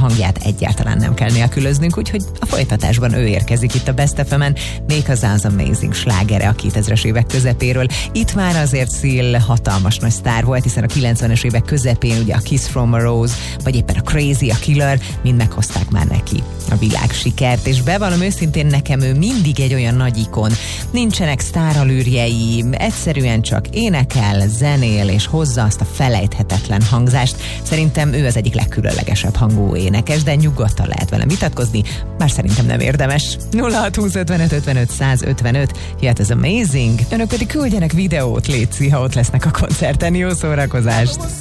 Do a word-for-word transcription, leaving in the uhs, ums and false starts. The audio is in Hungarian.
hangját egyáltalán nem kell nélkülöznünk, úgyhogy a folytatásban ő érkezik itt a Best ef emen, méghozzá az Amazing slágere a kétezres évek közepéről. Itt már azért Seal hatalmas nagy sztár volt, hiszen a kilencvenes évek közepén ugye a Kiss from a Rose, vagy éppen a Crazy, a Killer, mind meghozták már neki a világ sikert, és bevallom őszintén, nekem ő mindig egy olyan nagy ikon. Nincsenek sztáralűrjei, egyszerűen csak énekel, zenél, és hozza azt a felejthetetlen hangzást. Szerintem ő az egyik legkülönlegesebb hangú énekes, de nyugodtan lehet velem vitatkozni, bár szerintem nem érdemes. nulla hat húsz ötvenöt ötvenöt száz ötvenöt, jöhet az Amazing, önök pedig küldjenek videót, létszi, ha ott lesznek a koncerten. Jó szórakozást!